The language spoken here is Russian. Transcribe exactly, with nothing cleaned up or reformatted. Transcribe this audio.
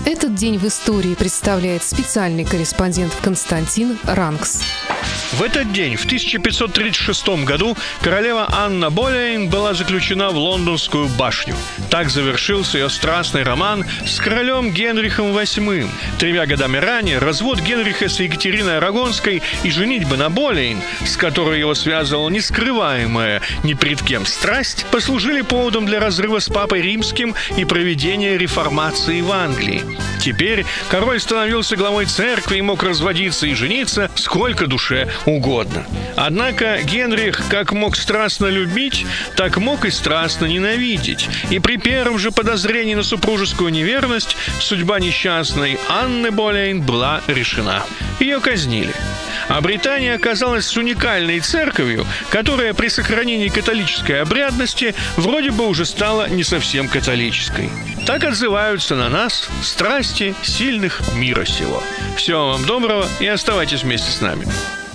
Этот день в истории представляет специальный корреспондент Константин Ранкс. В этот день, в тысяча пятьсот тридцать шестом году, королева Анна Болейн была заключена в Лондонскую башню. Так завершился ее страстный роман с королем Генрихом восьмым. Тремя годами ранее развод Генриха с Екатериной Арагонской и женитьба на Болейн, с которой его связывала нескрываемая ни пред кем страсть, послужили поводом для разрыва с папой римским и проведения реформации в Англии. Теперь король становился главой церкви и мог разводиться и жениться сколько душе угодно. Однако Генрих как мог страстно любить, так мог и страстно ненавидеть. И при первом же подозрении на супружескую неверность судьба несчастной Анны Болейн была решена. Ее казнили. А Британия оказалась с уникальной церковью, которая при сохранении католической обрядности вроде бы уже стала не совсем католической. Так отзываются на нас страсти сильных мира сего. Всего вам доброго и оставайтесь вместе с нами.